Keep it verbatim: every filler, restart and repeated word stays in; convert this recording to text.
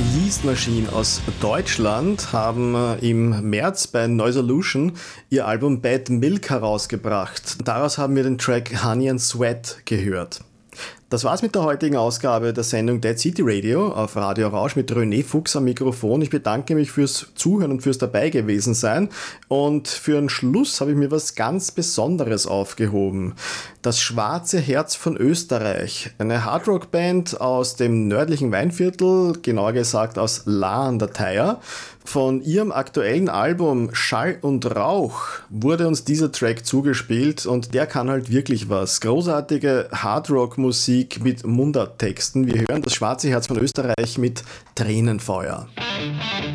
Yeast Machine aus Deutschland haben im März bei Neusolution ihr Album Bad Milk herausgebracht. Daraus haben wir den Track Honey and Sweat gehört. Das war's mit der heutigen Ausgabe der Sendung Dead City Radio auf Radio Rausch mit René Fuchs am Mikrofon. Ich bedanke mich fürs Zuhören und fürs dabei gewesen sein. Und für den Schluss habe ich mir was ganz Besonderes aufgehoben. Das Schwarze Herz von Österreich. Eine Hardrock-Band aus dem nördlichen Weinviertel, genauer gesagt aus La an der Thaya. Von ihrem aktuellen Album Schall und Rauch wurde uns dieser Track zugespielt und der kann halt wirklich was. Großartige Hardrock-Musik mit Mundarttexten. Wir hören das Schwarze Herz von Österreich mit Tränenfeuer.